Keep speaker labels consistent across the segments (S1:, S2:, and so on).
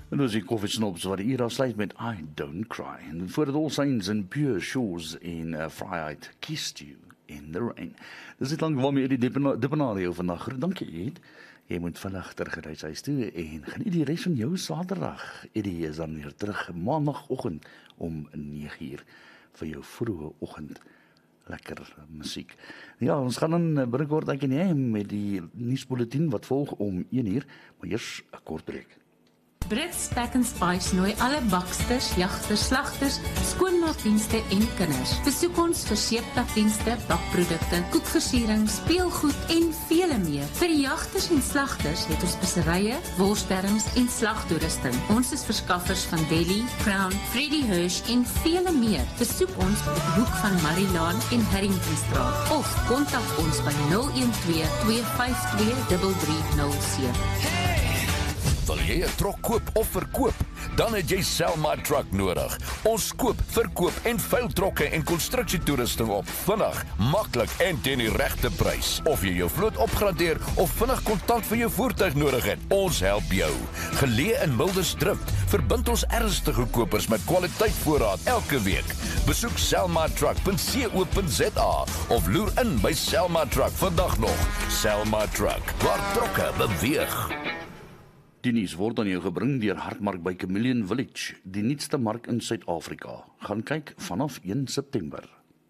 S1: En dus die koffiesnops wat hier afsluit met I Don't Cry. En voor het All Saints and Pure Shores in Vryheid Kissed You in the Rain. Dis dit lang waarmee die Dippenario vandag. Dankie Ed. Jy moet vandag terugreis huis toe en geniet die res van jou Saterdag. Eddie is dan weer terug maandagoggend om 9:00 vir jou vroeë oggend. Lekker musiek. Ja, ons gaan dan binnekort ek en jy met die nuusbulletin wat volg om 1:00, maar eers 'n kort breek.
S2: Brits Pack and Spice nooi alle baksters, jagters, slagters, skoonmaakdienste en kinders. Besoek ons vir seeptakdienste, bakprodukte, koekversiering, speelgoed en vele meer. Vir die jagters en slagters het ons speserye, worsdarms en slagtoerusting. Ons is verskaffers van Deli, Crown, Freddy Hirsch en vele meer. Besoek ons op die hoek van Marilaan en Harringtonstraat of kontak ons by 012 252 3307.
S3: Wil jy 'n trok koop of verkoop? Dan het jy Selma Truck nodig. Ons koop, verkoop en veil trokke en konstruksietoerusting op. Vinnig, maklik en teen die regte prys. Of jy jou vloot opgradeer of vinnig kontant vir jou voertuig nodig het, ons help jou. Geleë in Mildersdrift, verbind ons ernstige kopers met kwaliteitvoorraad elke week. Besoek selmatruck.co.za of loer in by Selma Truck vandag nog. Selma Truck, waar trokke beweeg.
S1: Die nuus word aan jou gebring deur Hartmark by Chameleon Village, die nuutste mark in Suid-Afrika. Gaan kyk vanaf 1 September.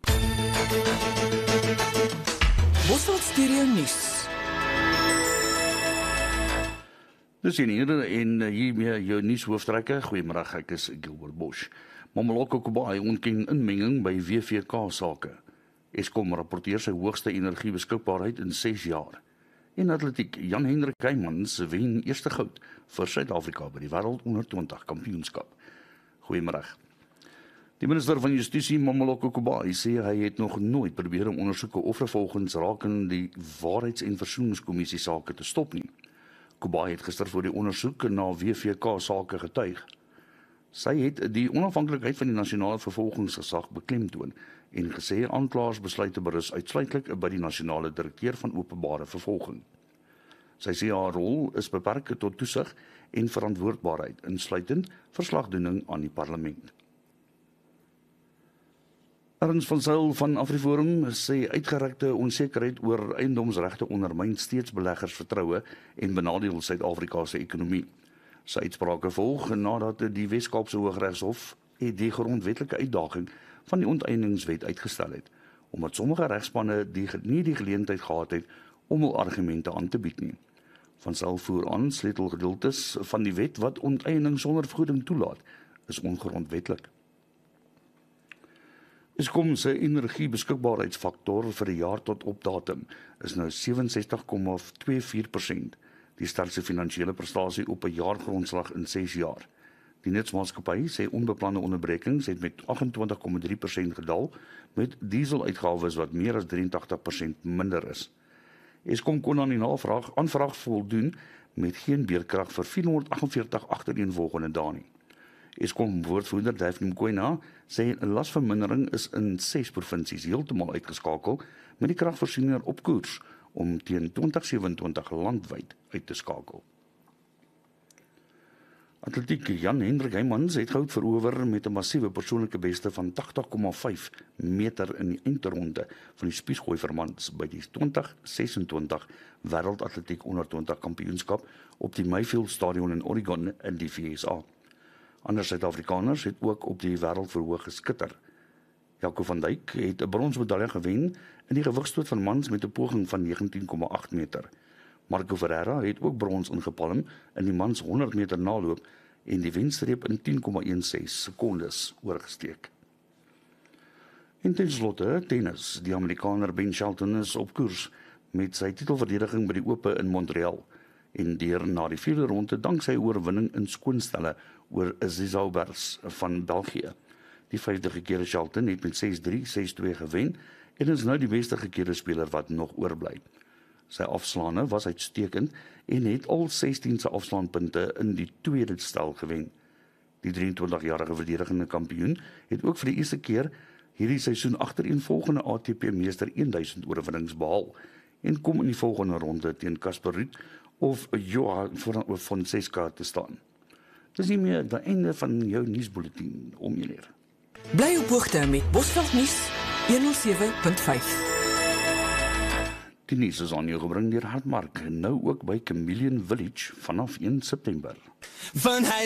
S4: Bosveld Stereo Nuus.
S1: Dis en hiermee jou nuushooftrekke. Goeiemôre, ek is Gilbert Bosch. Mameloko Kubai ontken inmenging by WVK sake. Eskom rapporteer sy hoogste energiebeskikbaarheid in 6 jaar. En atletiek, Jan-Hendrik Heymans wen eerste goud vir Suid-Afrika by die wêreld onder 20 kampioenskap. Goeiemôre. Die minister van Justisie, Mameloko Kubai, sê hy het nog nooit probeer om ondersoeke of vervolgens rakende die Waarheids- en Versoeningskommissie sake te stop nie. Kubai het gister voor die ondersoek na WVK sake getuig. Sy het die onafhanklikheid van die nasionale vervolgingsgesag beklemtoon en gesê aanklaers besluite berus uitsluitlik by die nasionale direkteur van openbare vervolging. Sy sê haar rol is beperk tot toesig en verantwoordbaarheid, insluitend verslagdoening aan die parlement. Ernst van Zyl van Afriforum sê uitgerekte onsekerheid oor eiendomsregte ondermyn steeds beleggers vertroue en benadeel Suid-Afrika se ekonomie. Sy uitsprake volg nadat die Wes-Kaapse Hooggeregshof die grondwetlike uitdaging van die onteieningswet uitgestel het, omdat sommige regspanne nie die geleentheid gehad het om hul argumente aan te bied nie. Van Zyl voer aan sleutelgedeeltes van die wet wat onteiening sonder vergoeding toelaat, is ongrondwetlik. Eskom se energiebeskikbaarheidsfaktor vir die jaar tot op datum is nou 67,24%, die sterkste finansiële prestasie op 'n jaargrondslag in 6 jaar. Die netmaatskappy sê onbeplande onderbrekings het met 28,3% gedaal, met dieseluitgawes wat meer as 83% minder is. Eskom kon aan die aanvraag voldoen met geen beerkrag vir 448 agtereenvolgende dae nie. Eskom woordvoerder Daphne Mkwena sê 'n lasvermindering is in 6 provinsies heeltemal uitgeskakel, met die kragvoorsiener op koers om teen 2027 landwyd uit te skakel. Atletiek, Jan-Hendrik Heymans het goud verower met 'n massiewe persoonlike beste van 80,5 meter in die eindronde van die spiesgooi-verband by die 2026 wêreldatletiek onder 20 kampioenskap op die Mayfield Stadion in Oregon in die VSA. Ander Suid-Afrikaners het ook op die wêreldverhoog geskitter. Jaco van Dijk het 'n bronsmedalje gewen in die gewigstoot van mans met 'n poging van 19,8 meter. Marco Ferreira het ook brons ingepalm in die mans 100 meter naloop en die wenstreep in 10,16 sekondes oorgesteek. En ten slotte, tennis. Die Amerikaner Ben Shelton is op koers met sy titelverdediging by die Ope in Montreal en deur na die 4de ronde dank sy oorwinning in skoonstelle oor Zizobers van België. Die 5de gekeerde Shelton het met 6-3, 6-2 gewen en is nou die beste gekeerde speler wat nog oorbly. Sy afslaane was uitstekend en het al 16 se afslaanpunte in die tweede stel gewen. Die 23-jarige verdedigende kampioen het ook vir die eerste keer hierdie seisoen agtereenvolgende ATP meester 1000 oorwinnings behaal en kom in die volgende ronde teen Casper Ruud of Johan Fonseca te staan. Dis nie meer die einde van jou nuusbulletin om meneer.
S4: Bly op hoogte met Bosveld nuus 107.5.
S1: Die nuus is aan jou gebring deur Hartmark, nou ook by Chameleon Village vanaf 1 September.
S5: Van